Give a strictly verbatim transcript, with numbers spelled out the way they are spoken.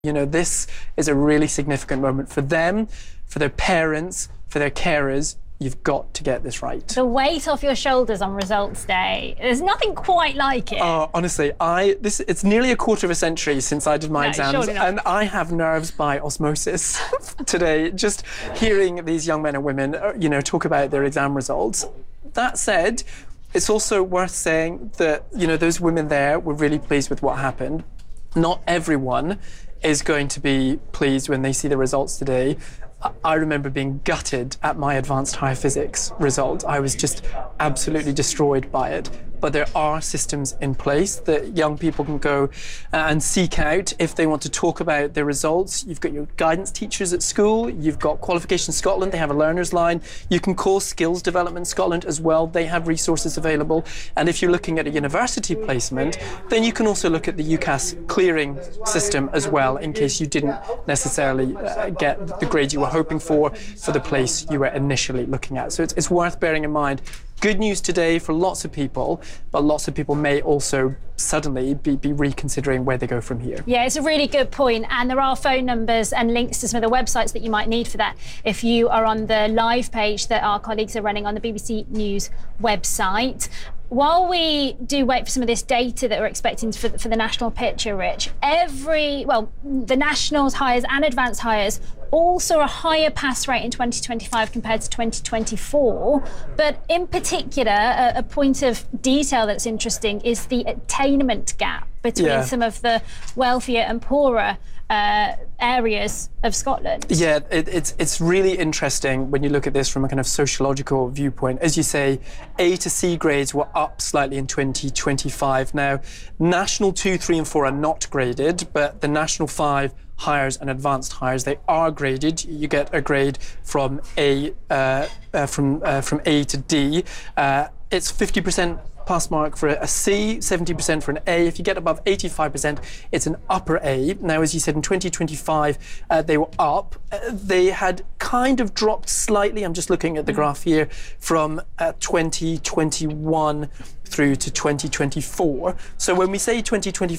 You know, this is a really significant moment for them, for their parents, for their carers. You've got to get this right. The weight off your shoulders on results day. There's nothing quite like it. Oh, honestly, I this it's nearly a quarter of a century since I did my No, exams, surely not. and I have nerves by osmosis today. Just hearing these young men and women, uh, you know, talk about their exam results. That said, it's also worth saying that, you know, those women there were really pleased with what happened. Not everyone is going to be pleased when they see the results today. I remember being gutted at my advanced higher physics result. I was just absolutely destroyed by it. But there are systems in place that young people can go and seek out if they want to talk about their results. You've got your guidance teachers at school, you've got Qualification Scotland, they have a learner's line. You can call Skills Development Scotland as well, they have resources available. And if you're looking at a university placement, then you can also look at the UCAS clearing system as well, in case you didn't necessarily uh, get the grade you were hoping for for the place you were initially looking at. So it's, it's worth bearing in mind. Good news today for lots of people, but lots of people may also suddenly be, be reconsidering where they go from here. Yeah, it's a really good point, and there are phone numbers and links to some of the websites that you might need for that if you are on the live page that our colleagues are running on the B B C News website. While we do wait for some of this data that we're expecting for, for the national picture, Rich, every, well, the nationals hires and advanced hires all saw a higher pass rate in twenty twenty-five compared to twenty twenty-four. But in particular, a, a point of detail that's interesting is the attainment gap between Yeah. some of the wealthier and poorer uh, areas of Scotland. Yeah, it, it's it's really interesting when you look at this from a kind of sociological viewpoint. As you say, A to C grades were up slightly in twenty twenty-five. Now, National two, three and four are not graded, but the National five hires and advanced hires, they are graded. You get a grade from A uh, uh, from uh, from A to D. Uh, it's fifty percent pass mark for a C, seventy percent for an A. If you get above eighty-five percent, it's an upper A. Now, as you said, in twenty twenty-five, uh, they were up. Uh, they had kind of dropped slightly. I'm just looking at the graph here from uh, twenty twenty-one through to twenty twenty-four. So when we say twenty twenty-five,